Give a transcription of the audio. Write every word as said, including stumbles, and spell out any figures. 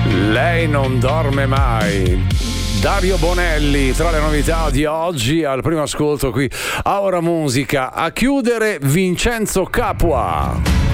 Lei non dorme mai. Dario Bonelli tra le novità di oggi al primo ascolto qui a Ora Musica. A chiudere Vincenzo Capua.